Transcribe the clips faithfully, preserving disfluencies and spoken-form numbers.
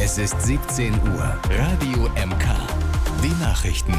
Es ist siebzehn Uhr. Radio M K. Die Nachrichten.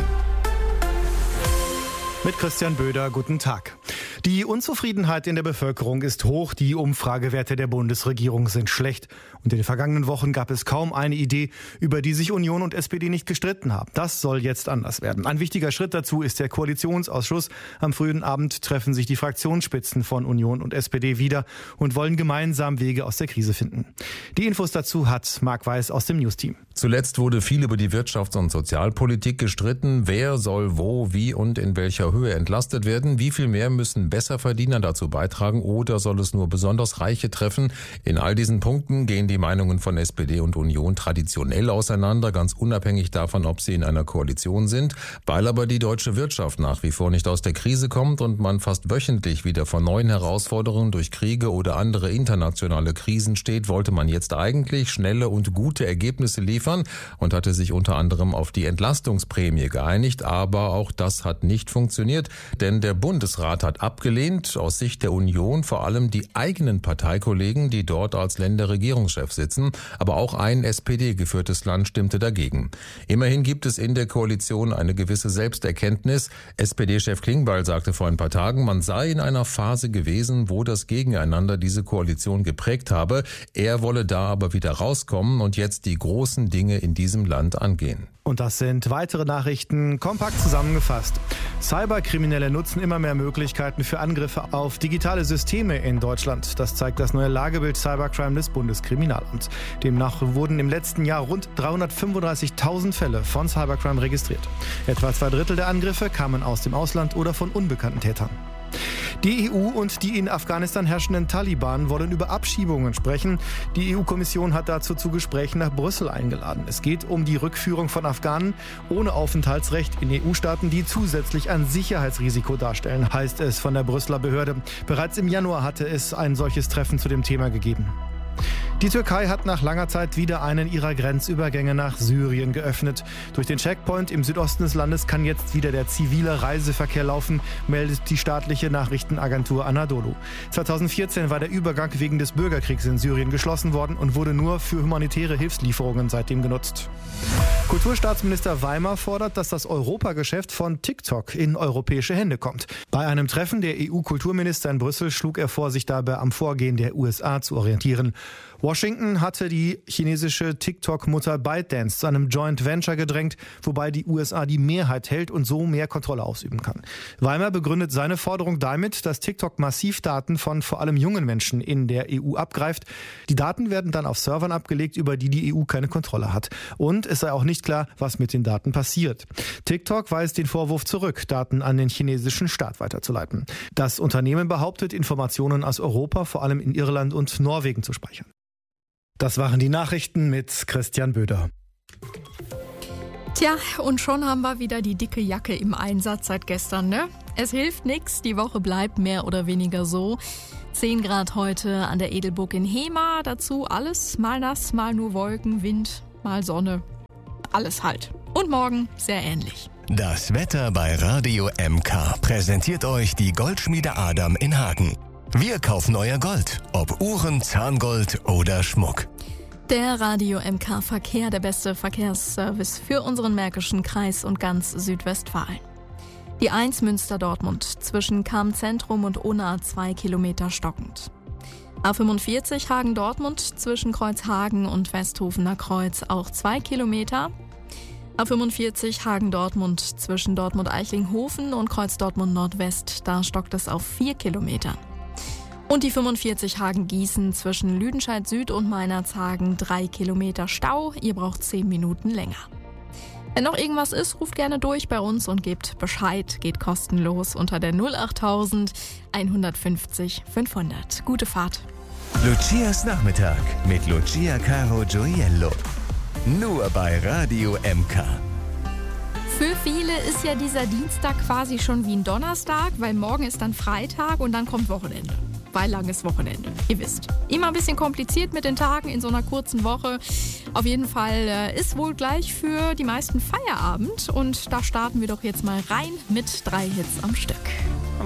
Mit Christian Böder, guten Tag. Die Unzufriedenheit in der Bevölkerung ist hoch, die Umfragewerte der Bundesregierung sind schlecht. Und in den vergangenen Wochen gab es kaum eine Idee, über die sich Union und S P D nicht gestritten haben. Das soll jetzt anders werden. Ein wichtiger Schritt dazu ist der Koalitionsausschuss. Am frühen Abend treffen sich die Fraktionsspitzen von Union und S P D wieder und wollen gemeinsam Wege aus der Krise finden. Die Infos dazu hat Marc Weiß aus dem News-Team. Zuletzt wurde viel über die Wirtschafts- und Sozialpolitik gestritten. Wer soll wo, wie und in welcher Höhe entlastet werden? Wie viel mehr müssen Besserverdiener dazu beitragen oder soll es nur besonders Reiche treffen? In all diesen Punkten gehen die Meinungen von S P D und Union traditionell auseinander, ganz unabhängig davon, ob sie in einer Koalition sind. Weil aber die deutsche Wirtschaft nach wie vor nicht aus der Krise kommt und man fast wöchentlich wieder vor neuen Herausforderungen durch Kriege oder andere internationale Krisen steht, wollte man jetzt eigentlich schnelle und gute Ergebnisse liefern und hatte sich unter anderem auf die Entlastungsprämie geeinigt. Aber auch das hat nicht funktioniert, denn der Bundesrat hat abgelehnt, aus Sicht der Union vor allem die eigenen Parteikollegen, die dort als Länderregierungschef sitzen. Aber auch ein S P D-geführtes Land stimmte dagegen. Immerhin gibt es in der Koalition eine gewisse Selbsterkenntnis. S P D-Chef Klingbeil sagte vor ein paar Tagen, man sei in einer Phase gewesen, wo das Gegeneinander diese Koalition geprägt habe. Er wolle da aber wieder rauskommen und jetzt die großen Dinge in diesem Land angehen. Und das sind weitere Nachrichten, kompakt zusammengefasst. Cyberkriminelle nutzen immer mehr Möglichkeiten für Angriffe auf digitale Systeme in Deutschland. Das zeigt das neue Lagebild Cybercrime des Bundeskriminalamts. Demnach wurden im letzten Jahr rund dreihundertfünfunddreißigtausend Fälle von Cybercrime registriert. Etwa zwei Drittel der Angriffe kamen aus dem Ausland oder von unbekannten Tätern. Die E U und die in Afghanistan herrschenden Taliban wollen über Abschiebungen sprechen. Die E U-Kommission hat dazu zu Gesprächen nach Brüssel eingeladen. Es geht um die Rückführung von Afghanen ohne Aufenthaltsrecht in E U-Staaten, die zusätzlich ein Sicherheitsrisiko darstellen, heißt es von der Brüsseler Behörde. Bereits im Januar hatte es ein solches Treffen zu dem Thema gegeben. Die Türkei hat nach langer Zeit wieder einen ihrer Grenzübergänge nach Syrien geöffnet. Durch den Checkpoint im Südosten des Landes kann jetzt wieder der zivile Reiseverkehr laufen, meldet die staatliche Nachrichtenagentur Anadolu. zweitausendvierzehn war der Übergang wegen des Bürgerkriegs in Syrien geschlossen worden und wurde nur für humanitäre Hilfslieferungen seitdem genutzt. Kulturstaatsminister Weimer fordert, dass das Europageschäft von TikTok in europäische Hände kommt. Bei einem Treffen der E U-Kulturminister in Brüssel schlug er vor, sich dabei am Vorgehen der U S A zu orientieren. Washington hatte die chinesische TikTok-Mutter ByteDance zu einem Joint Venture gedrängt, wobei die U S A die Mehrheit hält und so mehr Kontrolle ausüben kann. Weimer begründet seine Forderung damit, dass TikTok massiv Daten von vor allem jungen Menschen in der E U abgreift. Die Daten werden dann auf Servern abgelegt, über die die E U keine Kontrolle hat. Und es sei auch nicht klar, was mit den Daten passiert. TikTok weist den Vorwurf zurück, Daten an den chinesischen Staat weiterzuleiten. Das Unternehmen behauptet, Informationen aus Europa, vor allem in Irland und Norwegen, zu speichern. Das waren die Nachrichten mit Christian Böder. Tja, und schon haben wir wieder die dicke Jacke im Einsatz seit gestern, ne? Es hilft nichts, die Woche bleibt mehr oder weniger so. zehn Grad heute an der Edelburg in Hemer, dazu alles mal nass, mal nur Wolken, Wind, mal Sonne, alles halt. Und morgen sehr ähnlich. Das Wetter bei Radio M K präsentiert euch die Goldschmiede Adam in Hagen. Wir kaufen euer Gold, ob Uhren, Zahngold oder Schmuck. Der Radio M K Verkehr, der beste Verkehrsservice für unseren Märkischen Kreis und ganz Südwestfalen. Die eins Münster-Dortmund zwischen Cham-Zentrum und Unna zwei Kilometer stockend. A fünfundvierzig Hagen-Dortmund zwischen Kreuzhagen und Westhofener Kreuz auch zwei Kilometer. A fünfundvierzig Hagen-Dortmund zwischen Dortmund-Eichlinghofen und Kreuz-Dortmund-Nordwest, da stockt es auf vier Kilometer. Und die fünfundvierzig Hagen-Gießen zwischen Lüdenscheid-Süd und Meinerzhagen, drei Kilometer Stau. Ihr braucht zehn Minuten länger. Wenn noch irgendwas ist, ruft gerne durch bei uns und gebt Bescheid. Geht kostenlos unter der null achttausend einhundertfünfzig fünfhundert. Gute Fahrt. Lucias Nachmittag mit Lucia Caro Gioiello. Nur bei Radio M K. Für viele ist ja dieser Dienstag quasi schon wie ein Donnerstag, weil morgen ist dann Freitag und dann kommt Wochenende. Weil langes Wochenende, ihr wisst. Immer ein bisschen kompliziert mit den Tagen in so einer kurzen Woche. Auf jeden Fall äh, ist wohl gleich für die meisten Feierabend und da starten wir doch jetzt mal rein mit drei Hits am Stück.